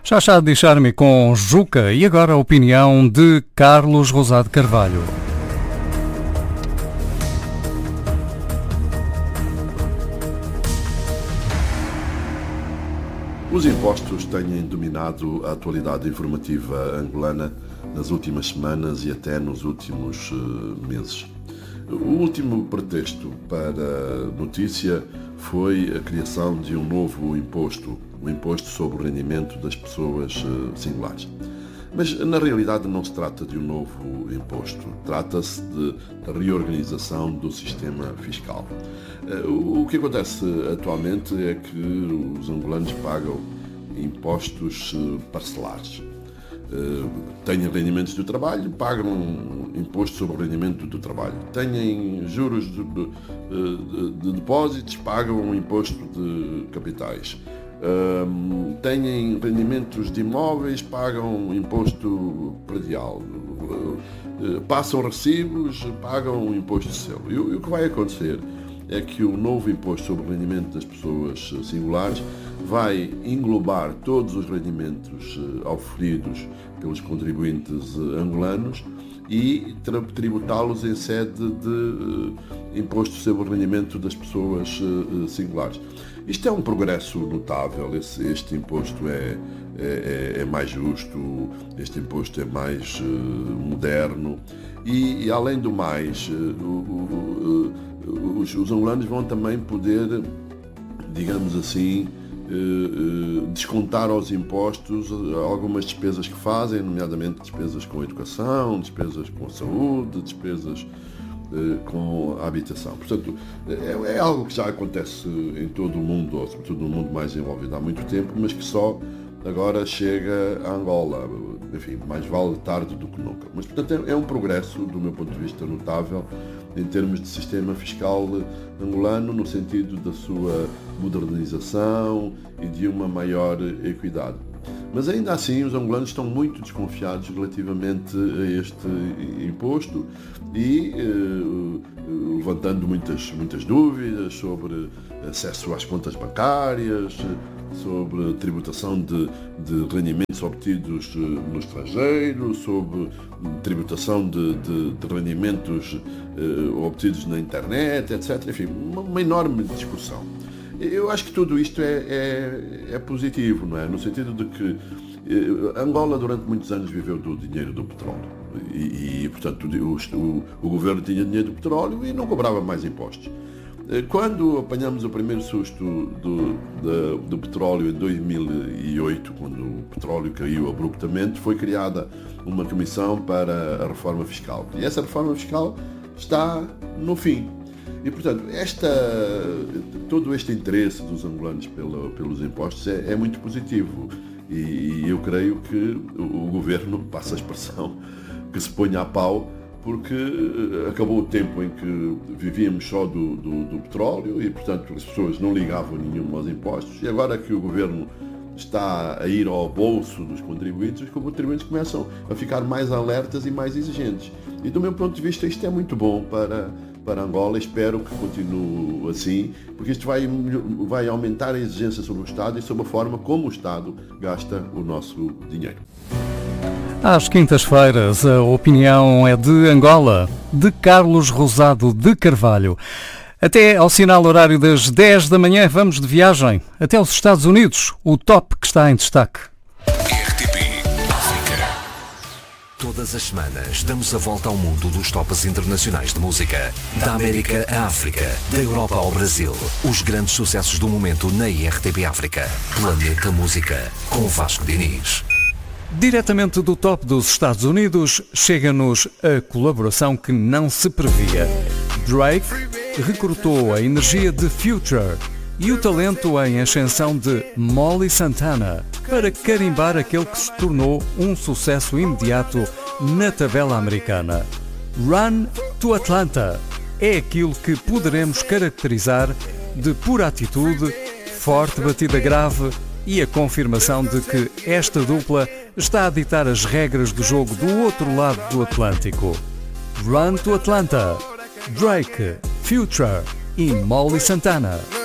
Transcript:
Chachá de Charme com Juca e agora a opinião de Carlos Rosado Carvalho. Os impostos têm dominado a atualidade informativa angolana nas últimas semanas e até nos últimos meses. O último pretexto para a notícia foi a criação de um novo imposto, o imposto sobre o rendimento das pessoas singulares. Mas, na realidade, não se trata de um novo imposto. Trata-se da reorganização do sistema fiscal. O que acontece atualmente é que os angolanos pagam impostos parcelares. Têm rendimentos do trabalho, pagam imposto sobre o rendimento do trabalho. Têm juros de depósitos, pagam imposto de capitais. Têm rendimentos de imóveis, pagam imposto predial. Passam recibos, pagam imposto de selo. E o que vai acontecer é que o novo imposto sobre o rendimento das pessoas singulares vai englobar todos os rendimentos auferidos pelos contribuintes angolanos e tributá-los em sede de imposto sobre o rendimento das pessoas singulares. Isto é um progresso notável. Este imposto é mais justo, este imposto é mais moderno e além do mais, os angolanos vão também poder, digamos assim, descontar aos impostos algumas despesas que fazem, nomeadamente despesas com a educação, despesas com a saúde, despesas com a habitação. Portanto, é algo que já acontece em todo o mundo, ou sobretudo no mundo mais desenvolvido há muito tempo, mas que só agora chega a Angola. Enfim, mais vale tarde do que nunca. Mas, portanto, é um progresso, do meu ponto de vista, notável em termos de sistema fiscal angolano, no sentido da sua modernização e de uma maior equidade. Mas ainda assim os angolanos estão muito desconfiados relativamente a este imposto e levantando muitas dúvidas sobre acesso às contas bancárias, sobre tributação de rendimentos obtidos no estrangeiro, sobre tributação de rendimentos obtidos na internet, etc. Enfim, uma enorme discussão. Eu acho que tudo isto é positivo, não é? No sentido de que Angola durante muitos anos viveu do dinheiro do petróleo e portanto, o governo tinha dinheiro do petróleo e não cobrava mais impostos. Quando apanhamos o primeiro susto do petróleo em 2008, quando o petróleo caiu abruptamente, foi criada uma comissão para a reforma fiscal. E essa reforma fiscal está no fim. E, portanto, todo este interesse dos angolanos pelos impostos é muito positivo. E eu creio que o governo, passa a expressão, que se ponha a pau, porque acabou o tempo em que vivíamos só do petróleo e, portanto, as pessoas não ligavam nenhum aos impostos. E agora que o governo está a ir ao bolso dos contribuintes, os contribuintes começam a ficar mais alertas e mais exigentes. E, do meu ponto de vista, isto é muito bom para Angola. Espero que continue assim, porque isto vai aumentar a exigência sobre o Estado e sobre a forma como o Estado gasta o nosso dinheiro. Às quintas-feiras, a opinião é de Angola, de Carlos Rosado de Carvalho. Até ao sinal horário das 10 da manhã, vamos de viagem até os Estados Unidos, o top que está em destaque. RTP África. Todas as semanas damos a volta ao mundo dos tops internacionais de música. Da América à África, da Europa ao Brasil. Os grandes sucessos do momento na RTP África. Planeta Música, com Vasco Diniz. Diretamente do top dos Estados Unidos, chega-nos a colaboração que não se previa. Drake recrutou a energia de Future e o talento em ascensão de Molly Santana para carimbar aquele que se tornou um sucesso imediato na tabela americana. Run to Atlanta é aquilo que poderemos caracterizar de pura atitude, forte batida grave e a confirmação de que esta dupla está a ditar as regras do jogo do outro lado do Atlântico. Run to Atlanta, Drake, Future e Molly Santana.